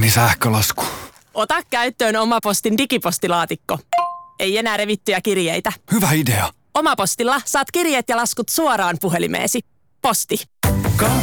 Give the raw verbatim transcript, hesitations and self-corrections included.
Ai sähkölasku. Ota käyttöön Omapostin digipostilaatikko. Ei enää revittyjä kirjeitä. Hyvä idea. Omapostilla saat kirjeet ja laskut suoraan puhelimeesi. Posti.